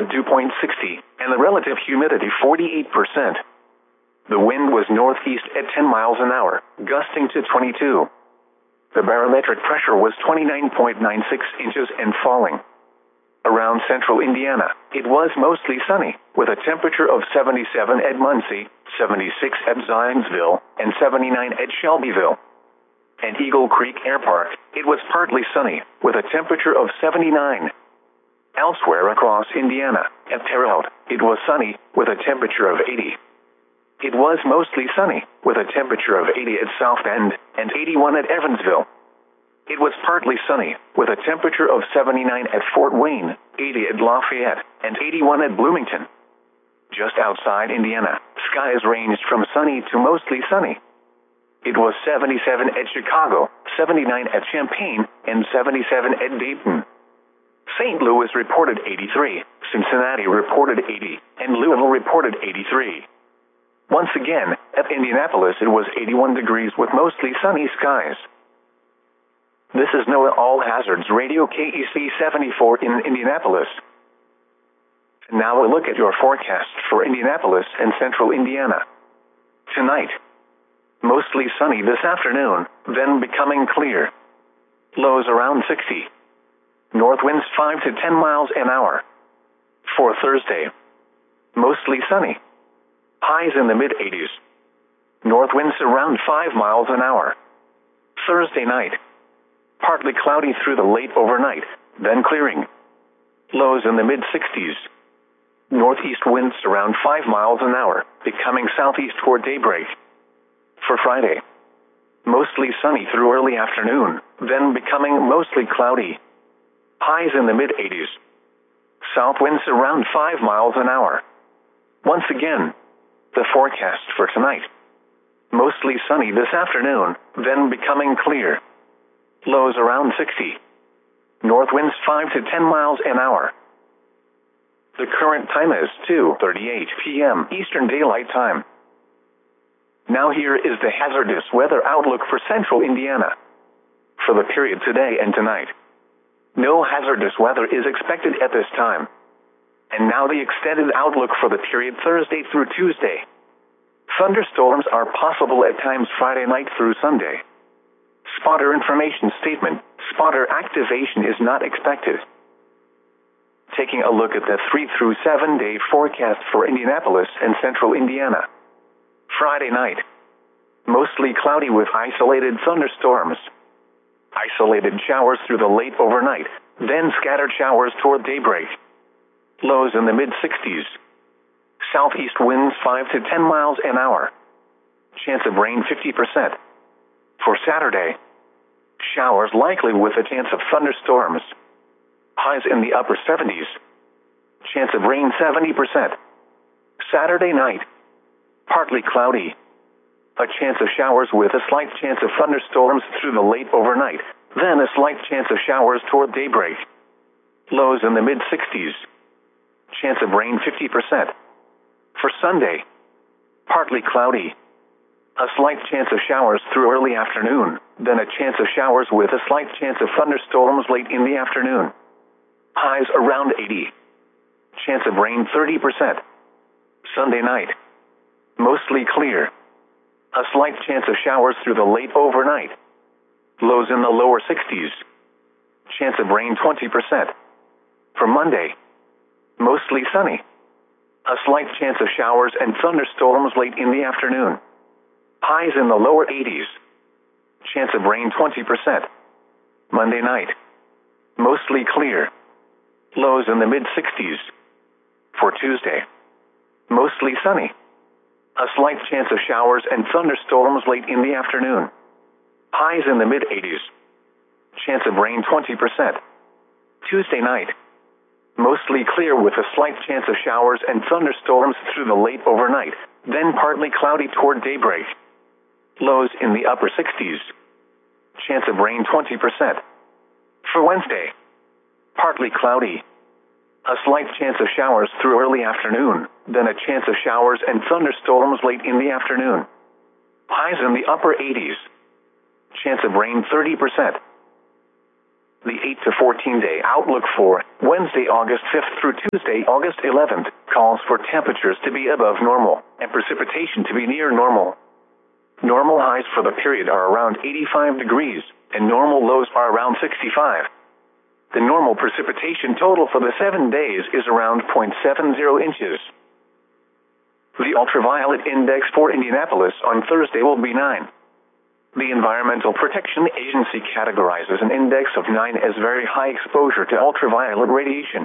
dew point 60, and the relative humidity 48%. The wind was northeast at 10 miles an hour, gusting to 22. The barometric pressure was 29.96 inches and falling. Around central Indiana, it was mostly sunny, with a temperature of 77 at Muncie, 76 at Zionsville, and 79 at Shelbyville. At Eagle Creek Air Park, it was partly sunny, with a temperature of 79. Elsewhere across Indiana, at Terre Haute, it was sunny, with a temperature of 80. It was mostly sunny, with a temperature of 80 at South Bend, and 81 at Evansville. It was partly sunny, with a temperature of 79 at Fort Wayne, 80 at Lafayette, and 81 at Bloomington. Just outside Indiana, skies ranged from sunny to mostly sunny. It was 77 at Chicago, 79 at Champaign, and 77 at Dayton. St. Louis reported 83, Cincinnati reported 80, and Louisville reported 83. Once again, at Indianapolis it was 81 degrees with mostly sunny skies. This is NOAA All Hazards Radio KEC 74 in Indianapolis. Now a look at your forecast for Indianapolis and central Indiana. Tonight, mostly sunny this afternoon, then becoming clear. Lows around 60. North winds 5 to 10 miles an hour. For Thursday, mostly sunny. Highs in the mid-80s. North winds around 5 miles an hour. Thursday night, partly cloudy through the late overnight, then clearing. Lows in the mid-60s. Northeast winds around 5 miles an hour, becoming southeast toward daybreak. For Friday, mostly sunny through early afternoon, then becoming mostly cloudy. Highs in the mid-80s. South winds around 5 miles an hour. Once again, the forecast for tonight. Mostly sunny this afternoon, then becoming clear. Lows around 60. North winds 5 to 10 miles an hour. The current time is 2:38 p.m. Eastern Daylight Time. Now here is the hazardous weather outlook for central Indiana. For the period today and tonight, no hazardous weather is expected at this time. And now the extended outlook for the period Thursday through Tuesday. Thunderstorms are possible at times Friday night through Sunday. Spotter information statement: spotter activation is not expected. Taking a look at the 3 through 7 day forecast for Indianapolis and central Indiana. Friday night, mostly cloudy with isolated thunderstorms. Isolated showers through the late overnight, then scattered showers toward daybreak. Lows in the mid-60s. Southeast winds 5 to 10 miles an hour. Chance of rain 50%. For Saturday, showers likely with a chance of thunderstorms. Highs in the upper 70s. Chance of rain 70%. Saturday night, partly cloudy. A chance of showers with a slight chance of thunderstorms through the late overnight, then a slight chance of showers toward daybreak. Lows in the mid-60s. Chance of rain 50%. For Sunday, partly cloudy. A slight chance of showers through early afternoon, then a chance of showers with a slight chance of thunderstorms late in the afternoon. Highs around 80. Chance of rain 30%. Sunday night, mostly clear. A slight chance of showers through the late overnight. Lows in the lower 60s. Chance of rain 20%. For Monday, mostly sunny. A slight chance of showers and thunderstorms late in the afternoon. Highs in the lower 80s. Chance of rain 20%. Monday night, mostly clear. Lows in the mid-60s. For Tuesday, mostly sunny. A slight chance of showers and thunderstorms late in the afternoon. Highs in the mid-80s. Chance of rain 20%. Tuesday night, mostly clear with a slight chance of showers and thunderstorms through the late overnight, then partly cloudy toward daybreak. Lows in the upper 60s. Chance of rain 20%. For Wednesday, partly cloudy. A slight chance of showers through early afternoon, then a chance of showers and thunderstorms late in the afternoon. Highs in the upper 80s. Chance of rain 30%. The 8 to 14-day outlook for Wednesday, August 5th through Tuesday, August 11th, calls for temperatures to be above normal and precipitation to be near normal. Normal highs for the period are around 85 degrees, and normal lows are around 65. The normal precipitation total for the 7 days is around 0.70 inches. The ultraviolet index for Indianapolis on Thursday will be 9. The Environmental Protection Agency categorizes an index of 9 as very high exposure to ultraviolet radiation.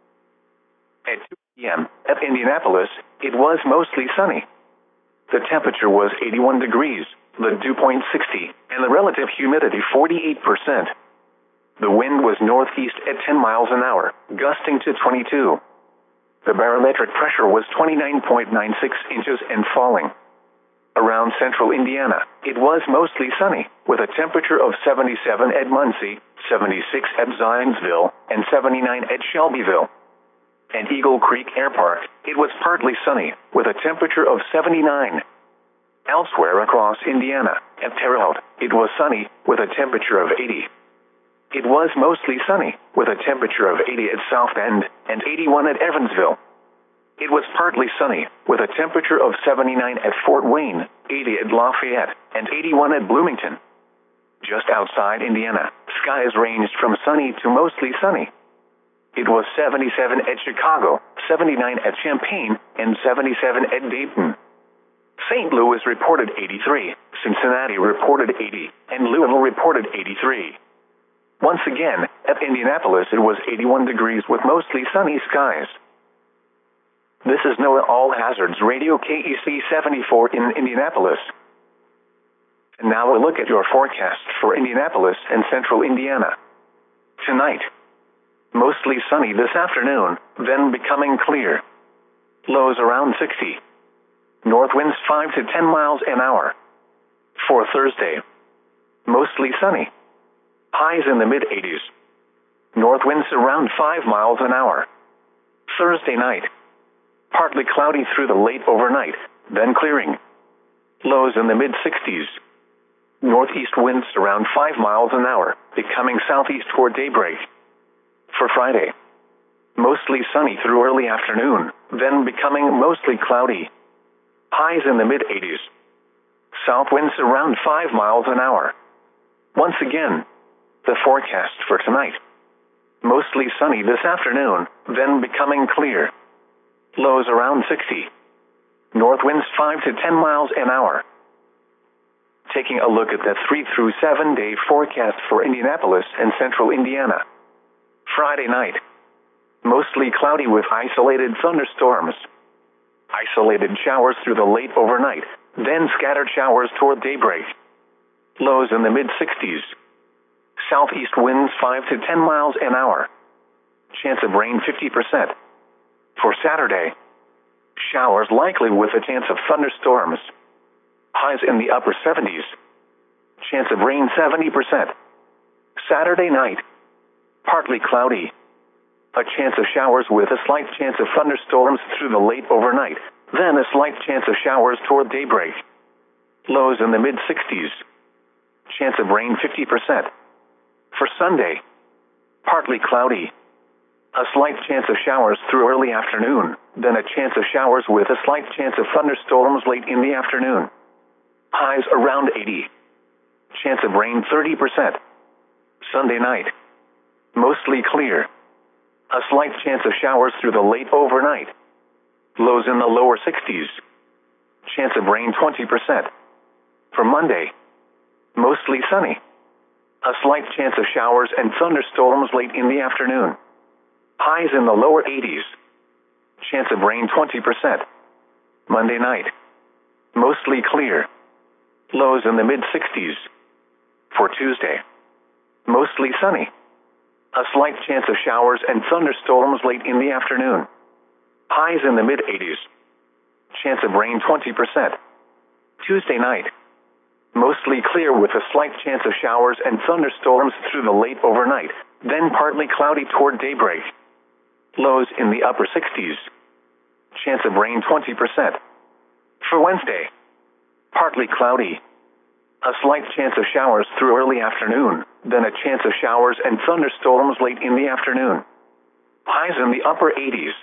At 2 p.m. at Indianapolis, it was mostly sunny. The temperature was 81 degrees, the dew point 60, and the relative humidity 48%. The wind was northeast at 10 miles an hour, gusting to 22. The barometric pressure was 29.96 inches and falling. Around central Indiana, it was mostly sunny, with a temperature of 77 at Muncie, 76 at Zionsville, and 79 at Shelbyville. At Eagle Creek Air Park, it was partly sunny, with a temperature of 79. Elsewhere across Indiana, at Terre Haute, it was sunny, with a temperature of 80. It was mostly sunny, with a temperature of 80 at South Bend and 81 at Evansville. It was partly sunny, with a temperature of 79 at Fort Wayne, 80 at Lafayette, and 81 at Bloomington. Just outside Indiana, skies ranged from sunny to mostly sunny. It was 77 at Chicago, 79 at Champaign, and 77 at Dayton. St. Louis reported 83, Cincinnati reported 80, and Louisville reported 83. Once again, at Indianapolis it was 81 degrees with mostly sunny skies. This is NOAA All Hazards Radio KEC 74 in Indianapolis. And now a look at your forecast for Indianapolis and central Indiana. Tonight, mostly sunny this afternoon, then becoming clear. Lows around 60. North winds 5 to 10 miles an hour. For Thursday, mostly sunny. Highs in the mid-80s. North winds around 5 miles an hour. Thursday night, partly cloudy through the late overnight, then clearing. Lows in the mid-60s. Northeast winds around 5 miles an hour, becoming southeast toward daybreak. For Friday, mostly sunny through early afternoon, then becoming mostly cloudy. Highs in the mid-80s. South winds around 5 miles an hour. Once again, the forecast for tonight. Mostly sunny this afternoon, then becoming clear. Lows around 60. North winds 5 to 10 miles an hour. Taking a look at the 3 through 7 day forecast for Indianapolis and central Indiana. Friday night, mostly cloudy with isolated thunderstorms. Isolated showers through the late overnight, then scattered showers toward daybreak. Lows in the mid-60s. Southeast winds 5 to 10 miles an hour. Chance of rain 50%. For Saturday, showers likely with a chance of thunderstorms. Highs in the upper 70s. Chance of rain 70%. Saturday night, partly cloudy. A chance of showers with a slight chance of thunderstorms through the late overnight, then a slight chance of showers toward daybreak. Lows in the mid-60s. Chance of rain 50%. For Sunday, partly cloudy. A slight chance of showers through early afternoon, then a chance of showers with a slight chance of thunderstorms late in the afternoon. Highs around 80. Chance of rain 30%. Sunday night, mostly clear. A slight chance of showers through the late overnight. Lows in the lower 60s. Chance of rain 20%. For Monday, mostly sunny. A slight chance of showers and thunderstorms late in the afternoon. Highs in the lower 80s. Chance of rain 20%. Monday night, mostly clear. Lows in the mid-60s. For Tuesday, mostly sunny. A slight chance of showers and thunderstorms late in the afternoon. Highs in the mid-80s. Chance of rain 20%. Tuesday night, mostly clear with a slight chance of showers and thunderstorms through the late overnight, then partly cloudy toward daybreak. Lows in the upper 60s. Chance of rain 20%. For Wednesday, partly cloudy. A slight chance of showers through early afternoon, then a chance of showers and thunderstorms late in the afternoon. Highs in the upper 80s.